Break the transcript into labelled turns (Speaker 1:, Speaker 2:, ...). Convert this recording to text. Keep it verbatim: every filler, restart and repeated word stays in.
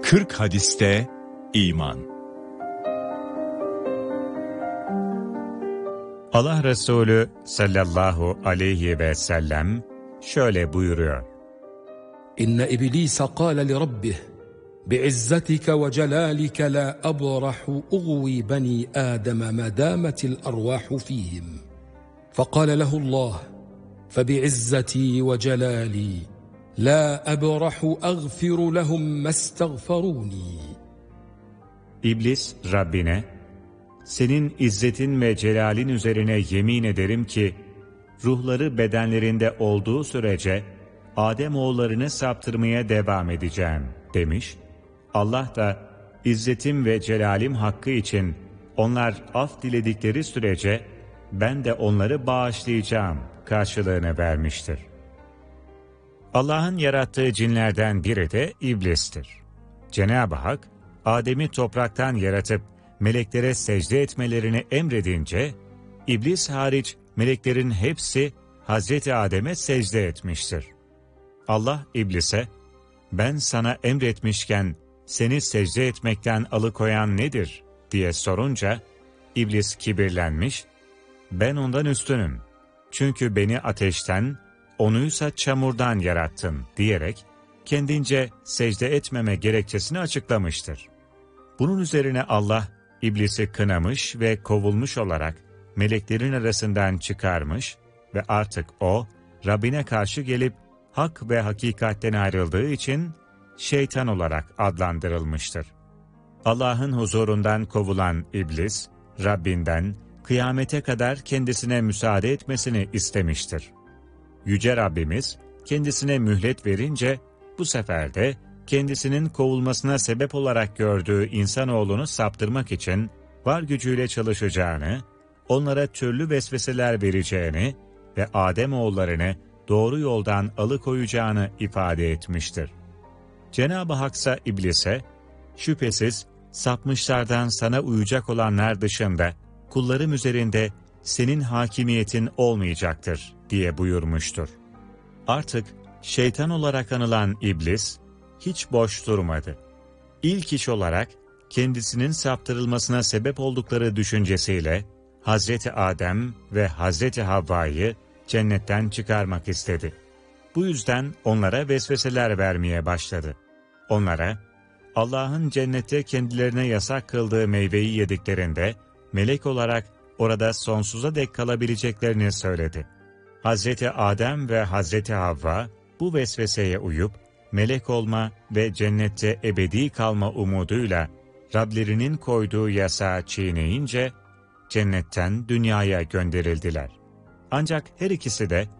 Speaker 1: kırk hadiste iman.
Speaker 2: Allah Resulü sallallahu aleyhi ve sellem şöyle buyuruyor.
Speaker 3: İnne iblise kâle li rabbih bi'izzetike ve celalike la abrahu ugwi bani Adem ma dâmetil arvahu fîhim. Fekâle lehullah febi'izzetî ve celâlî la abrahu agfiru lehum mestagferûnî.
Speaker 2: İblis Rabbine, senin izzetin ve celalin üzerine yemin ederim ki, ruhları bedenlerinde olduğu sürece Ademoğullarını saptırmaya devam edeceğim demiş. Allah da izzetim ve celalim hakkı için onlar af diledikleri sürece ben de onları bağışlayacağım karşılığını vermiştir. Allah'ın yarattığı cinlerden biri de iblistir. Cenab-ı Hak, Adem'i topraktan yaratıp meleklere secde etmelerini emredince, iblis hariç meleklerin hepsi Hazreti Adem'e secde etmiştir. Allah iblise, ben sana emretmişken seni secde etmekten alıkoyan nedir diye sorunca, iblis kibirlenmiş, ben ondan üstünüm. Çünkü beni ateşten, onuysa çamurdan yarattın diyerek, kendince secde etmeme gerekçesini açıklamıştır. Bunun üzerine Allah, iblisi kınamış ve kovulmuş olarak meleklerin arasından çıkarmış ve artık o, Rabbine karşı gelip hak ve hakikatten ayrıldığı için şeytan olarak adlandırılmıştır. Allah'ın huzurundan kovulan iblis, Rabbinden kıyamete kadar kendisine müsaade etmesini istemiştir. Yüce Rabbimiz kendisine mühlet verince bu sefer de kendisinin kovulmasına sebep olarak gördüğü insanoğlunu saptırmak için var gücüyle çalışacağını, onlara türlü vesveseler vereceğini ve Ademoğullarını doğru yoldan alıkoyacağını ifade etmiştir. Cenab-ı Hak ise iblise, şüphesiz sapmışlardan sana uyacak olanlar dışında kullarım üzerinde senin hakimiyetin olmayacaktır diye buyurmuştur. Artık şeytan olarak anılan iblis hiç boş durmadı. İlk iş olarak kendisinin saptırılmasına sebep oldukları düşüncesiyle Hazreti Adem ve Hazreti Havva'yı cennetten çıkarmak istedi. Bu yüzden onlara vesveseler vermeye başladı. Onlara, Allah'ın cennette kendilerine yasak kıldığı meyveyi yediklerinde, melek olarak orada sonsuza dek kalabileceklerini söyledi. Hazreti Adem ve Hazreti Havva, bu vesveseye uyup, melek olma ve cennette ebedi kalma umuduyla, Rablerinin koyduğu yasağı çiğneyince, cennetten dünyaya gönderildiler. Ancak her ikisi de,